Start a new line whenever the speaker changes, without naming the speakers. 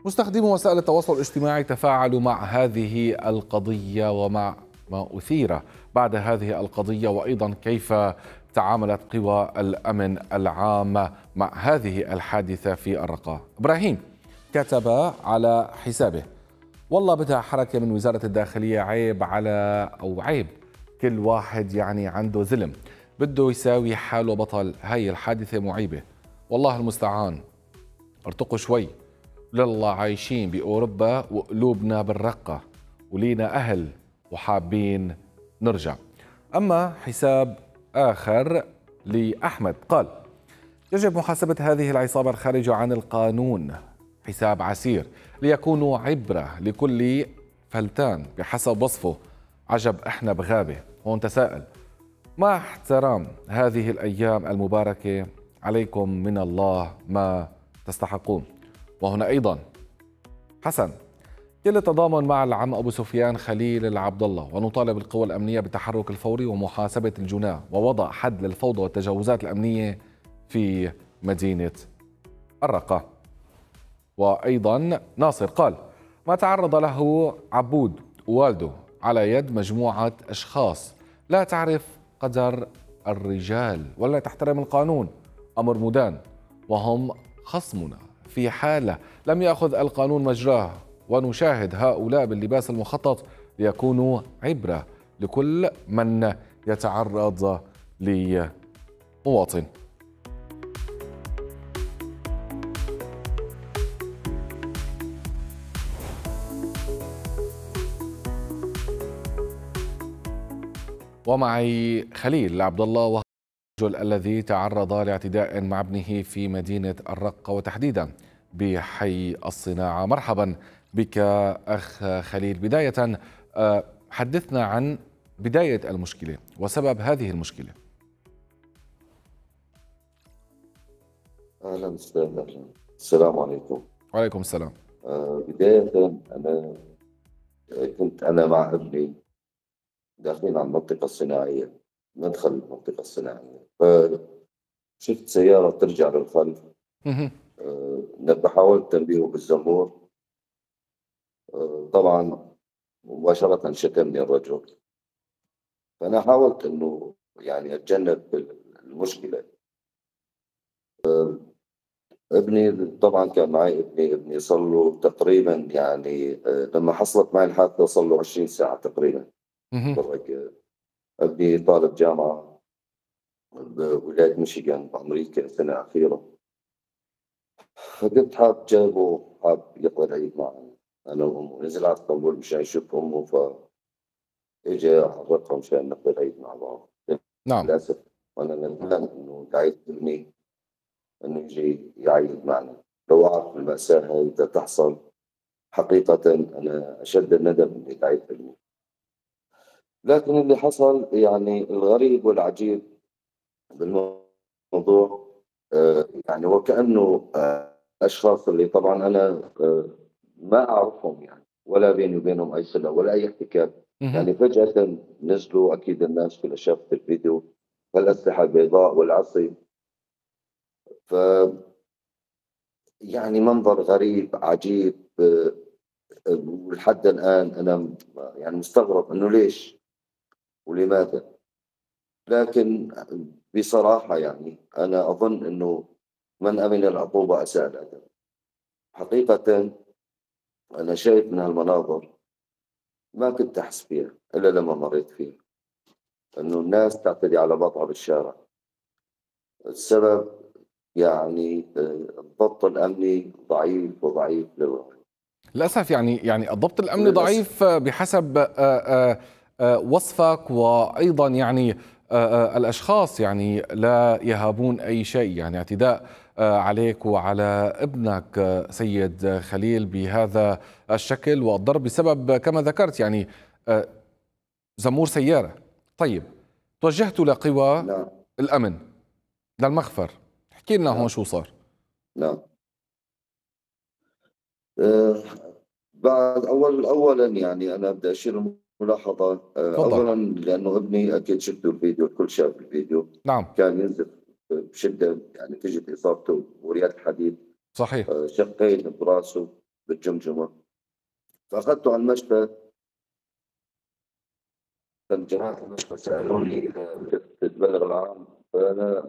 مستخدمو وسائل التواصل الاجتماعي تفاعلوا مع هذه القضية ومع ما أثير بعد هذه القضية، وأيضا كيف تعاملت قوى الأمن العام مع هذه الحادثة في الرقة. إبراهيم كتب على حسابه: والله بدها حركة من وزارة الداخلية، عيب على أو عيب كل واحد يعني عنده زلم بده يساوي حاله بطل. هاي الحادثة معيبة، والله المستعان. ارتقوا شوي، لله عايشين بأوروبا وقلوبنا بالرقة، ولينا أهل وحابين نرجع. أما حساب آخر لأحمد قال: يجب محاسبة هذه العصابة الخارجة عن القانون. حساب عسير: ليكونوا عبرة لكل فلتان بحسب وصفه. عجب احنا بغابة. هون تساءل: مع احترام هذه الأيام المباركة، عليكم من الله ما تستحقون. وهنا أيضا حسن: كل التضامن مع العم أبو سفيان خليل العبد الله، ونطالب القوى الأمنية بالتحرك الفوري ومحاسبة الجناة ووضع حد للفوضى والتجاوزات الأمنية في مدينة الرقة. وأيضا ناصر قال: ما تعرض له عبود ووالده على يد مجموعة أشخاص لا تعرف قدر الرجال ولا تحترم القانون أمر مدان، وهم خصمنا في حالة لم يأخذ القانون مجراه. ونشاهد هؤلاء باللباس المخطط ليكونوا عبرة لكل من يتعرض لمواطن. ومعي خليل عبد الله، وهو الرجل الذي تعرض لاعتداء مع ابنه في مدينة الرقة وتحديدا بحي الصناعة. مرحبا بك أخ خليل. بداية حدثنا عن بداية المشكلة وسبب هذه المشكلة.
أهلا وسهلا. السلام عليكم.
وعليكم السلام.
بداية أنا كنت أنا مع ابني داخلين على المنطقة الصناعية، مدخل المنطقة الصناعية، فشفت سيارة ترجع للخلف. حاولت تنبيهه بالزمور. طبعا مباشرة شتمني الرجل، فأنا حاولت إنه يعني أتجنب المشكلة. ابني طبعا كان معي، ابني صار له تقريبا يعني لما حصلت معي الحادثة صار له 20 ساعة تقريبا. برك ابني طالب جامعة بولاية ميشيغان بأمريكا سنة أخيرة، فكنت حاب جايبه، حاب يقضي العيد معنا أنا وأمه. نزل على اسطنبول مشان يشوف أمه، فإجا حضرتها مشان نقضي العيد مع بعض.
نعم.
للأسف أنا ندمان إنه دعيت ابني إنه يجي يعيد معنا. لو أعرف المأساة هاي بدها تحصل، حقيقة أنا أشد الندم إني دعيت ابني. لكن اللي حصل يعني الغريب والعجيب بالموضوع، يعني وكأنه أشخاص اللي طبعا أنا ما أعرفهم يعني، ولا بيني وبينهم أي صلة ولا أي احتكاك. يعني فجأة نزلوا، أكيد الناس كلها شافت الفيديو، والأسلحة البيضاء والعصي. ف يعني منظر غريب عجيب. ولحد الآن أنا يعني مستغرب إنه ليش ولماذا. لكن بصراحة يعني أنا أظن إنه من أمن العقوبة أساء الأدب. حقيقة أنا شايف من هالمناظر ما كنت أحس فيها إلا لما مريت فيها، إنه الناس تعتدي على بعضها بالشارع. السبب يعني الضبط الأمني ضعيف وضعيف للغاية.
للأسف يعني الضبط الأمني
وللأسف
ضعيف بحسب وصفك، وأيضا يعني الأشخاص يعني لا يهابون أي شيء. يعني اعتداء عليك وعلى ابنك سيد خليل بهذا الشكل، والضرب بسبب كما ذكرت يعني آه، زمور سيارة. طيب، توجهت لقوى
نعم.
الأمن للمخفر، احكي لنا هون
نعم.
شو صار.
نعم. آه، بعد أولا يعني أنا بدي أشير ملاحظة.
تفضل.
أولا لأنه ابني أكيد شفتوا الفيديو، الكل شاف الفيديو،
نعم.
كان ينزف بشدة، يعني تجت إصابته وريات حديد
صحيح.
شقين براسه بالجمجمة، فأخذته على المشفى. فالجماعة في المشفى سألوني إذا بدك تبلغ العام، فأنا